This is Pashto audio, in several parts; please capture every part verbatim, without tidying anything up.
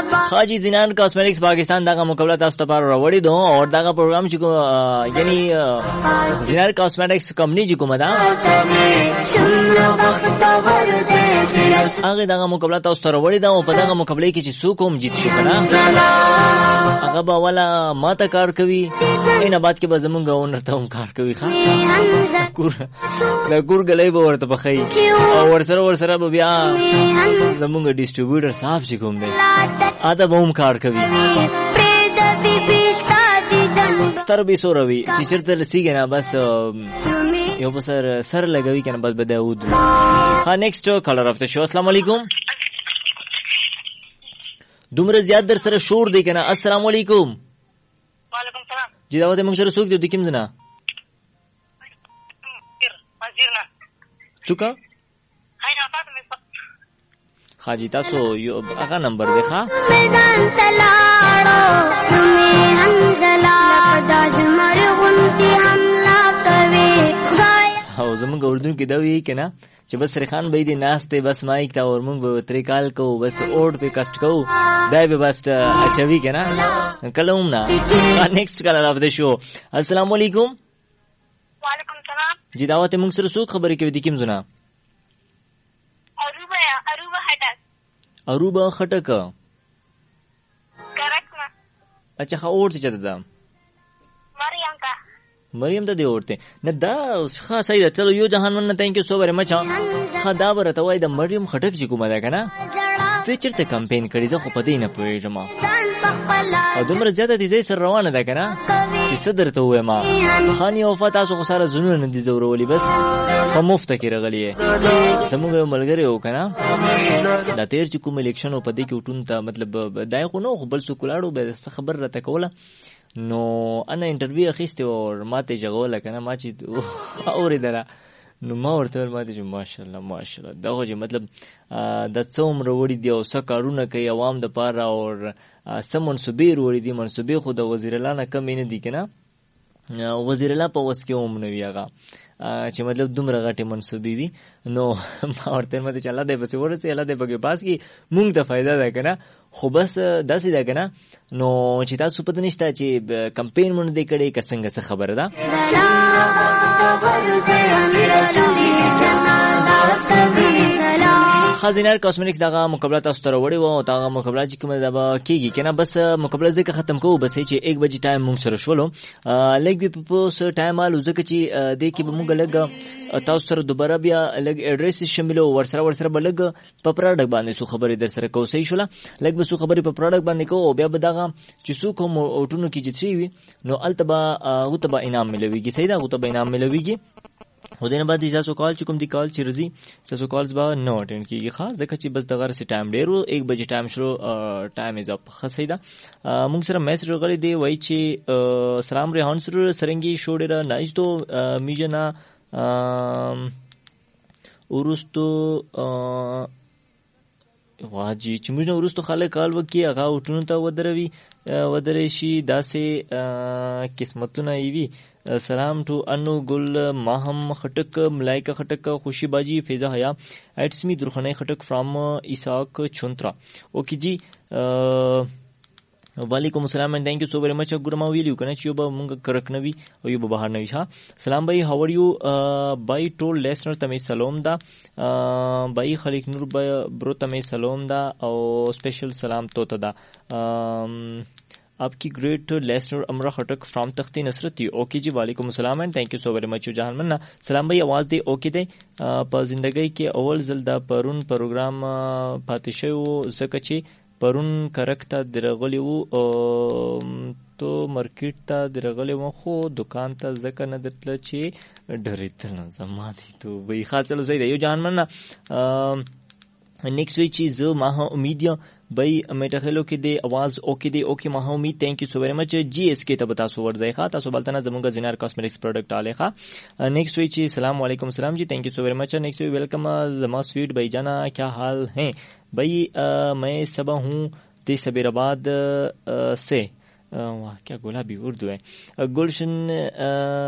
हाजी जिनान कॉस्मेटिक्स पाकिस्तान दागा मुकाबला तस्ता पर रवड़ी दो और दागा प्रोग्राम जी को यानी जिनान कॉस्मेटिक्स कंपनी जी को मदा आगे दागा मुकाबला तस्ता रवड़ी दो पता का मुकाबले की सुकुम जीत शो कना आगे बावाला माता कार कवि इन बात के बजमुंगा ओनर था उन कार कवि खास कुर कुर गले बोर तो बखई और सर और सर बिया जमुंगा डिस्ट्रीब्यूटर साहब जी को दे आता बहुम कार कवि सर भी सो रवि चिचर तर सीगे ना बस यो बसर सर लगवी के ना बस बदाऊद हाँ next colour of the show अस्सलाम वालेकुम दुमर ज्यादा दर सर शोर दे के ना अस्सलाम वालेकुम वालेकुम सलाम जी दावत मुंगसर सुख दे दिकिम जना मजीरना चुका हाय ना बात में हाजी तासो यो आगा नंबर देखा मैदान तलाड़ो तुम्हें हंजला दाज मर गुंती हमला कवे हाउ जमुंग उर्दू की दवी के ना چې بس رخان به دې ناشته بس مایک تا اور مونږ به طریقال کو بس اوټ په کست کو دای به بس اچوي کنه کلوم نا نیکسٹ کلر اف د شو السلام علیکم وعلیکم السلام جی دعوت مونږ سره څوک خبرې کوي د کیم زنا اروبا اروبا هټک اروبا خټک کریکټ نا اچھا خا اور څه چته دا مریم کا مریم ته دی اورته نه دا ښه صحیح ده چلو یو جهان ون تhank you so very much ها دا ورته وای د مریم خټک چې کومه ده کنه فیچر ته کمپین کړی زه خو پدې نه پوهیږم او دومره زیاته دي زې سر روانه ده کنه چې صدر ته وای ما خاني او فتا سو خساره زنونه نه دي زورولي بس په مفت کې رغلی زموږ ملګری و کنه دا تیر چې کوم الیکشن او پدې کې وټون ته مطلب دای خو نو بل څه کولاړو به خبر راته کوله نو انا انټرویو اخیسته او ماته جوړه کنه ما چې اورې دره نو ما ورته ماته چې ماشاءالله ماشاءالله دا خو مطلب د څوم وروړي دی او سکارونه کوي عوام د پاره او سم منسوبې وروړي دي منسوبې خو د وزیر الله نه کم نه دي کنه وزیر الله په وس کې اوم نه ویغه چې مطلب دومره غټه منسوبې دي نو ما ورته ماته چې الله دې بس ورته الله دې بګي پاس کی مونږ ته फायदा ده کنه خو بس داسې ده کنه نو چې تاسو پته نشته چې کمپین مونږ دې کړي کسنګ څه خبره ده خزینر کاسمیټکس دغه مقابله تاسو ته وړي وو دغه مقابله چې کومه ده کیږي کنه بس مقابله ځکه ختم کوو بس چې یک بجې ټایم مونږ سره شولو لګ به په سر ټایم آلو ځکه چې د کې به مونږ لګ تاسو سره دوباره بیا لګ اډریس شاملو ورسره ورسره بلګ په پروډکټ باندې سو خبرې در سره کوو صحیح شولا لګ به سو خبرې په پروډکټ باندې کوو بیا به دغه چې سو کوم اوټونو کې چې وي نو التبا غوتبا انعام ملويږي صحیح دا غوتبا انعام ملويږي ودینه بعد تاسو کال چې کوم دی کال چې رزي تاسو کالز به نو اټینډ کیږي ښه ځکه چې بس دغه سي ټایم ډیر و یک بجې ټایم شروع ټایم از اپ خسې دا موږ سره میسج راغلی دی وای چې سلام ریحان سره سرنګي شو ډیر نایس تو میجنا ورستو واجی چې موږ نو ورستو خلک کال وکي هغه وټونو ته ودروي ودرې شي داسې قسمتونه ایوي سلام ټو انو ګل ماهم خټک ملائکه خټک خوشی باجی فیضا حیا ایټس می درخنه خټک فرام اساق چونترا اوکی جی وعلیکم السلام and thank you so very much ګورما ویلیو کنه چې به مونږ کرک نوي او یو بهر نوي ها سلام بھائی how are you بھائی ټول لیسنر تمه سلام دا بھائی خلیق نور برو تمه سلام دا او سپیشل سلام تو ته دا आपकी ग्रेट लेसनर अमरा खटक फ्रॉम तख्ती नसरती ओके जी वालेकुम अस्सलाम and thank you so very much जहान मन्ना सलाम भाई आवाज दे ओके दे په زندګۍ کې اول ځل دا پرون پروګرام پاتې شو زکه چې پرون کرکټه درغلی وو تو مارکیټ ته درغلی وو خو دکان ته زکه نه درتل چې ډریتل زما دي تو وی خاصلو زید یو جهان مننه نیکسٹ وی چیز ما امید بھائی میټه خلو کې دی आवाज اوکې دی اوکې ما امید تھینک یو سو ویری مچ جی اس کې ته بتا سو ورځي ښه تاسو بلتنه زموږ زینار کاسمیټکس پروډکټ आले ښه نیکسٹ وی چی السلام علیکم سلام جی تھینک یو سو ویری مچ نیکسٹ وی ویلکم زما سویٹ بھائی جانا کیا حال ہیں بھائی میں صبا ہوں دی صبر آباد سے واہ کیا گلابی اردو ہے گلشن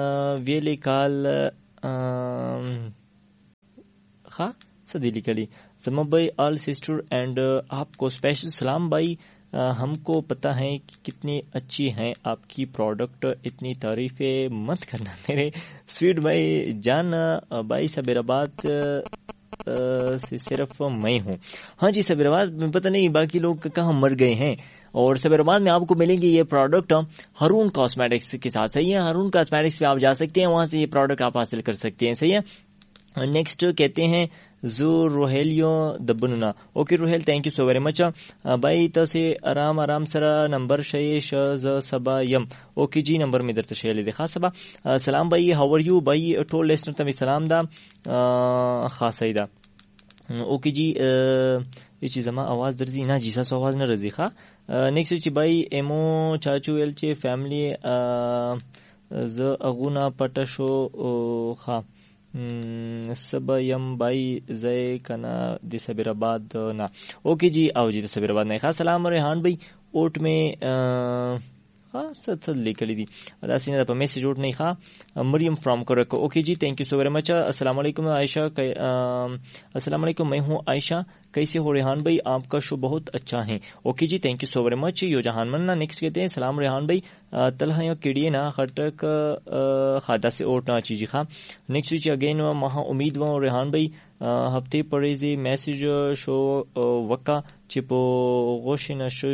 ویلی کال ښه صدی لیکلی जमा भाई ऑल सिस्टर एंड आपको स्पेशल सलाम भाई, हमको पता है कि कितनी अच्छी हैं आपकी प्रोडक्ट, इतनी तारीफें मत करना मेरे स्वीट भाई जान। भाई सबेराबाद से सिर्फ मैं हूँ। हाँ जी सबेराबाद में पता नहीं बाकी लोग कहाँ मर गए हैं। और सबेराबाद में आपको मिलेंगे ये प्रोडक्ट हरून कॉस्मेटिक्स के साथ। सही है, हरून कॉस्मेटिक्स पे आप जा सकते हैं, वहां से ये प्रोडक्ट आप हासिल कर सकते हैं। सही है। नेक्स्ट कहते हैं जो रोहेलियो दबनुना। ओके Rohel, thank you so very much भाई। तसे आराम आराम सरा नंबर शे श ज सबा यम। ओके जी नंबर में दर तशे देखा सबा सलाम भाई, हाउ आर यू भाई टोल लिसनर तमी सलाम दा खासईदा। ओके जी ये चीज जमा आवाज दर्जी ना जी सा आवाज न रजी खा। नेक्स्ट ची भाई एमो चाचू एल चे फैमिली ज अगुना पटशो खा सब यम भाई जय कना दि सबेराबाद ना। ओके जी आओ जी सबेराबाद नहीं खा सलाम रेहान भाई ओट में हाँ सद सद लेकर ली थी अदासी ने मैसेज ओट नहीं खा। मरियम फ्रॉम करक। ओके जी thank you so very much. अस्सलाम वालेकुम आयशा। अस्सलाम वालेकुम, मैं हूँ आयशा, कैसे हो रेहान भाई, आपका शो बहुत अच्छा है। ओके जी thank you so very much यो जहान मन्ना। नेक्स्ट कहते हैं सलाम रेहान भाई तलहा किड़िए ना खटक खाता से ओट ना चीज खा। नेक्स्ट वीच अगेन महा उम्मीद व रेहान भाई हफ्ते पड़े जे मैसेज शो वक्का चिपो गोशिन शो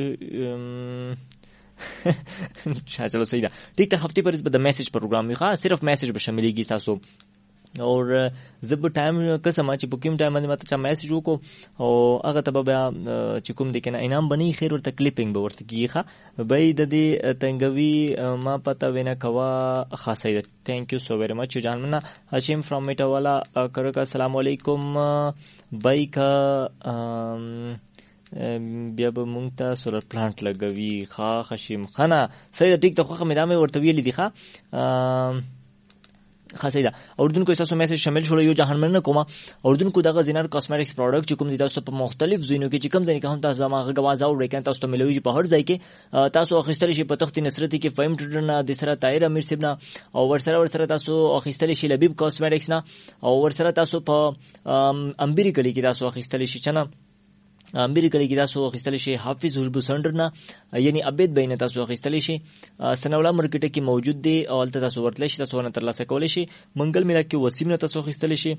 चलो सही था ठीक था। हफ्ते पर द मैसेज प्रोग्राम में खा सिर्फ मैसेज बस मिलेगी सासो। और जब टाइम कसम चिपुकिम टाइम में अच्छा मैसेज को और अगर तब चिकुम देखे ना इनाम बनी खैर और क्लिपिंग बवर्त की खा भाई ददी तंगवी मा पता वेना कवा खासा। Thank you so very much जान मना। हशीम फ्रॉम मेटावाला कर का अस्सलाम वालेकुम भाई का بیا به مونږ ته سولر پلانټ لګوي خا خشیم خانه سید ټیک ته خو مې دامه ورته ویلې دي ښا خاصه ده اردن کو اساسو میسج شامل شول یو جهان مننه کومه اردن کو دغه زینر کاسمیټکس پروډکټ چې کوم دي تاسو په مختلف زینو کې چې کوم ځای کې هم تاسو ما غواز او ریکن تاسو ته ملوي په هر ځای کې تاسو اخیستل شي په تخت نصرت کې فهم ټرنا د سره طاهر امیر سیبنا او ورسره ورسره تاسو اخیستل شي لبیب کاسمیټکس نه او ورسره تاسو په امبریکلی کې تاسو اخیستل شي چنه امبیر کلی کې تاسو اخیستل شي حافظ حجب سنډر نه یعنی عبید بین تاسو اخیستل شي سنولا مارکیټ کې موجود دی او تاسو ورتل شي تاسو نه ترلاسه کول شي منګل میرا کې وسیم نه تاسو اخیستل شي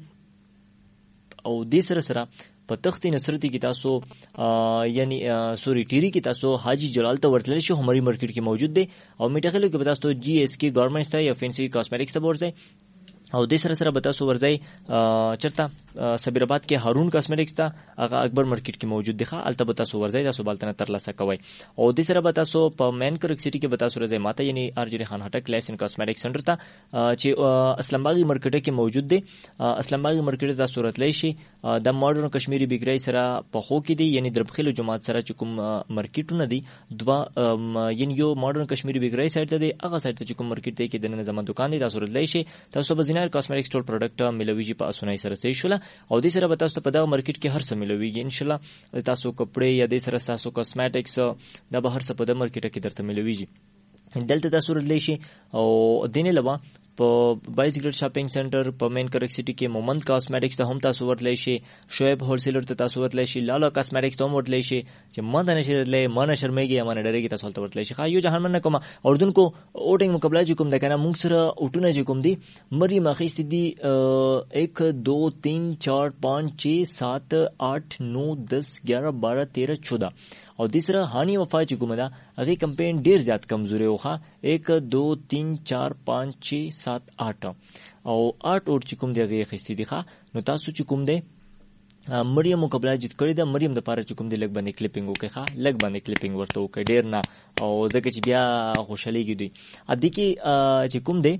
او د سره سره په تخت نصرت کې تاسو یعنی سوري ټيري کې تاسو حاجی جلال ته ورتل شي همری مارکیټ کې موجود دی او میټاخلو کې تاسو جی اس کې گورنمنٹ ته یا فینسی کاسمیټکس ته ورځي او د سره سره به تاسو ورځي چرته سبیرآباد کې هارون کاسمیټکس ته هغه اکبر مارکیټ کې موجود دی ښه البته تاسو ورځي تاسو بالتنه ترلاسه کوي او د سره به تاسو په مین کرک سټي کې به تاسو ورځي ماته یعنی ارجری خان هټک لیسن کاسمیټکس سنټر ته چې اسلام باغی مارکیټ کې موجود دی اسلام باغی مارکیټ ته صورت لای شي د ماډرن کشمیری بیګری سره په خو کې دی یعنی دربخیل جماعت سره چې کوم مارکیټونه دي دوا یعنی یو ماډرن کشمیری بیګری سایت ته دی هغه سایت ته چې کوم مارکیټ دی کې د نن زمان دکان دی تاسو صورت لای شي تاسو به زینار کاسمیټکس ټول پروډکټ ملويږي په اسونای سره صحیح شول او د سره به تاسو په دا مارکیټ کې هر څه ملويږي ان شاء الله تاسو کپڑے یا د سره تاسو کاسمیټکس دا به هر څه په د مارکیټ کې درته ملويږي دلته تاسو ورلې شي او دینه لوا په بایسیکل شاپینګ سنټر په مین کرک سټي کې مومند کاسمیټکس ته هم تاسو ورلې شي شعیب هولسیلر ته تاسو ورلې شي لالا کاسمیټکس ته هم ورلې شي چې ما د نشرلې ما نه شرمېږي ما نه ډېرېږي تاسو ته ورلې شي خا یو جهان من کوم اردن کو اوټینګ مقابله چې کوم د کنه مونږ سره اوټونه چې کوم دي مری مخېست دي एक दो तीन चार पाँच छः सात आठ नौ दस ग्यारह बारह तेरह चौदह او دیسره هانی وفا چې کومه ده هغه کمپین ډیر زیات کمزوري وخه एक दो तीन चार पाँच छः सात आठ او आठ اور چې کوم دی هغه خستی دی ښا نو تاسو چې کوم دی مریم مقابله جیت کړی ده مریم د پاره چې کوم دی لګ باندې کلیپینګ وکړه ښا لګ باندې کلیپینګ ورته وکړه ډیر نه او ځکه چې بیا خوشاليږي دی ا دې کې چې کوم دی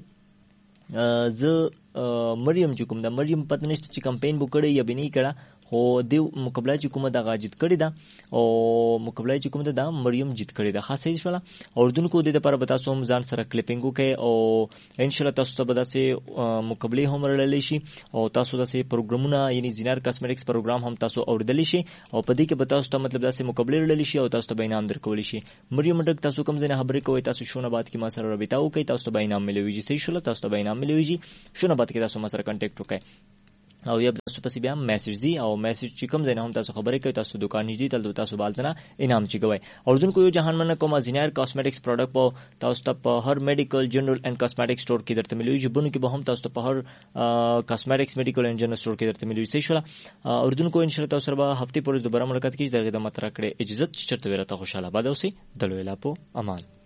ز مریم چې کوم ده مریم پته نشته چې کمپین وکړي یا بنې کړه خو د مقابله چې کومه د غاجت کړی دا او مقابله چې کومه د مریم جیت کړی دا خاصه شولا اردن کو د لپاره بتا سوم ځان سره کلیپینګ وکي او ان شاء الله تاسو ته به داسې مقابله هم ورللی شي او تاسو داسې پروګرامونه یعنی زینار کاسمیټکس پروګرام هم تاسو اوریدلی شي او په دې کې به تاسو ته مطلب داسې مقابله ورللی شي او تاسو ته به انعام درکول شي مریم ډک تاسو کوم ځنه خبرې کوي تاسو شونه بعد کې ما سره رابطه وکي تاسو ته به انعام ملويږي صحیح شول تاسو ته به انعام ملويږي شونه بعد کې تاسو ما سره کانټیکټ وکي او یا تاسو پسې بیا میسج دی او میسج چې کوم ځای نه هم تاسو خبرې کوي تاسو دکان نږدې تل تاسو بالتنه انعام چی کوي اوردونکو یو جهان من کوم ازینر کاسمیټکس پروډکټ په تاسو ته په هر میډیکل جنرال اینڈ کاسمیټک سٹور کې درته ملوي جبونو کې به هم تاسو ته په هر کاسمیټکس میډیکل اینڈ جنرال سٹور کې درته ملوي صحیح شول اوردونکو ان شاء الله تاسو سره هفته پورې دوباره ملاقات کیږي دغه د مترا کړې اجازه چې چرته ورته خوشاله باد اوسئ دلوي لا په امان.